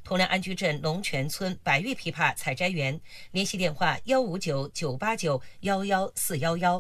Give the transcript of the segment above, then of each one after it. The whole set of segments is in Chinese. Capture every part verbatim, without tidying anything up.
同良安居镇龙泉村白玉枇杷采摘园，联系电话幺五九九八九幺幺四幺幺。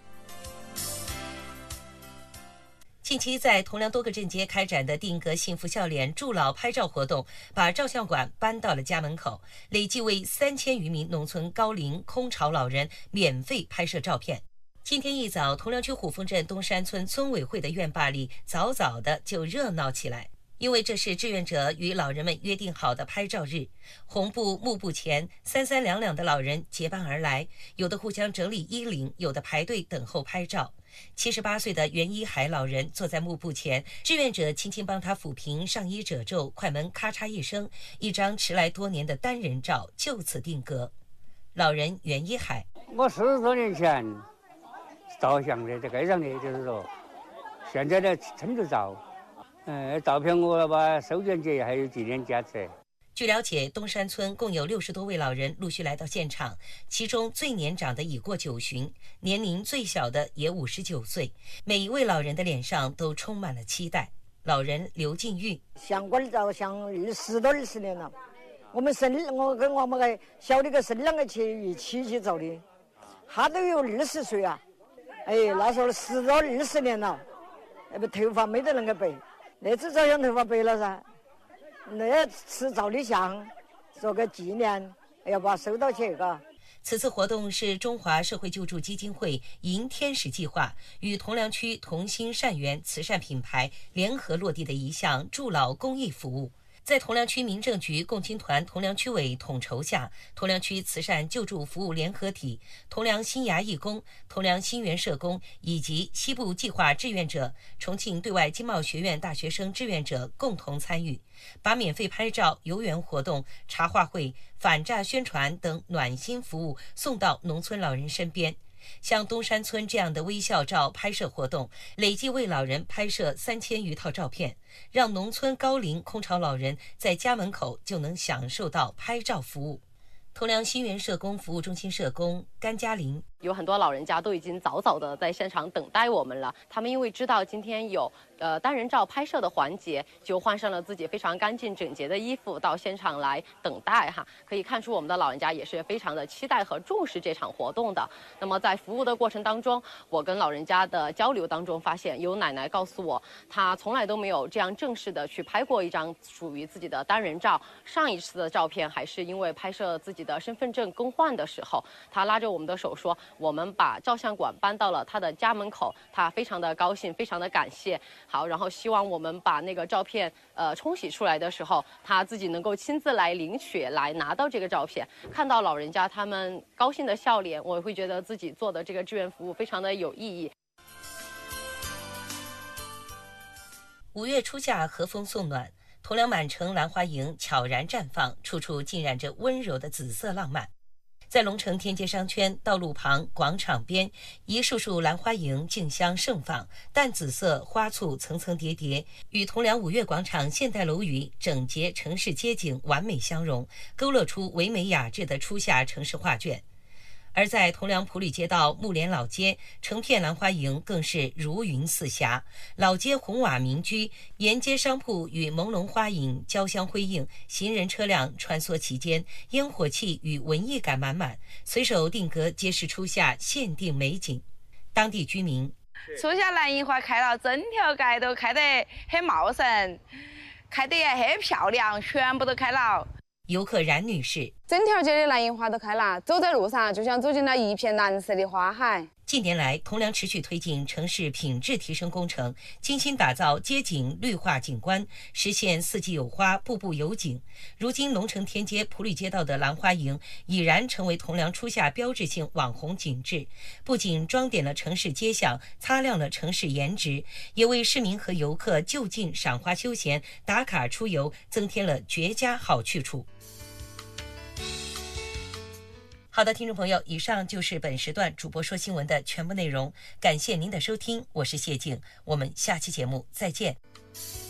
近期在同良多个镇街开展的定格幸福笑脸助老拍照活动，把照相馆搬到了家门口，累计为三千余名农村高龄空巢老人免费拍摄照片。今天一早，同良区虎峰镇东山村村委会的院坝里早早的就热闹起来，因为这是志愿者与老人们约定好的拍照日。红布幕布前，三三两两的老人结伴而来，有的互相整理衣领，有的排队等候拍照。七十八岁的袁一海老人坐在幕布前，志愿者轻轻帮他抚平上衣褶皱，快门咔嚓一声，一张迟来多年的单人照就此定格。老人袁一海： 我四十多年前照相的，在街上的，就是说，现在呢撑着照，嗯，照片我把收件起还有纪念价值。 据了解，东山村共有六十多位老人陆续来到现场，其中最年长的已过九旬，年龄最小的也五十九岁。每一位老人的脸上都充满了期待。老人刘进玉： 相馆照相二十多二十年了，我们生我跟我们个小的个孙两个去一起去照的，他都有二十岁啊，哎，那时候十多二十年了，那个头发没得那个白，那次照相头发白了噻。那次照的相，做个纪念，要把它收到起，嘎。 此次活动是中华社会救助基金会迎天使计划与同良区同心善缘慈善品牌联合落地的一项助老公益服务。在同良区民政局共青团同良区委统筹下，同良区慈善救助服务联合体、同良新芽义工、同良新源社工以及西部计划志愿者、重庆对外经贸学院大学生志愿者共同参与，把免费拍照、游园活动、茶话会、反诈宣传等暖心服务送到农村老人身边。像东山村这样的微笑照拍摄活动，累计为老人拍摄三千余套照片，让农村高龄空巢老人在家门口就能享受到拍照服务。同良新源社工服务中心社工甘嘉玲： 有很多老人家都已经早早的在现场等待我们了，他们因为知道今天有呃单人照拍摄的环节，就换上了自己非常干净整洁的衣服到现场来等待哈。可以看出我们的老人家也是非常的期待和重视这场活动的。那么在服务的过程当中，我跟老人家的交流当中发现，有奶奶告诉我，她从来都没有这样正式的去拍过一张属于自己的单人照。上一次的照片还是因为拍摄自己的身份证更换的时候，她拉着我们的手说，我们把照相馆搬到了他的家门口，他非常的高兴，非常的感谢。好，然后希望我们把那个照片呃冲洗出来的时候，他自己能够亲自来领取，来拿到这个照片。看到老人家他们高兴的笑脸，我会觉得自己做的这个志愿服务非常的有意义。 五月初夏，和风送暖，同良满城兰花楹悄然绽放，处处浸染着温柔的紫色浪漫。在龙城天街商圈道路旁广场边，一束束兰花楹竞相盛放，淡紫色花簇层层叠叠，与同良五月广场现代楼宇整洁城市街景完美相融，勾勒出唯美雅致的初夏城市画卷。而在同良普吕街道木莲老街，成片兰花楹更是如云似霞。老街红瓦民居，沿街商铺与朦胧花影交相辉映，行人车辆穿梭其间，烟火气与文艺感满满，随手定格揭示初夏限定美景。当地居民： 初夏兰樱花开了，整条街都开得很茂盛，开得也很漂亮，全部都开了。 游客冉女士： 整条街的兰樱花都开了，走在路上就像走进了一片蓝色的花海。 近年来，同良持续推进城市品质提升工程，精心打造街景绿化景观，实现四季有花、步步有景。如今，龙城天街普吕街道的兰花楹已然成为同良初夏标志性网红景致，不仅装点了城市街巷，擦亮了城市颜值，也为市民和游客就近赏花休闲、打卡出游增添了绝佳好去处。好的，听众朋友，以上就是本时段主播说新闻的全部内容，感谢您的收听，我是谢静，我们下期节目再见。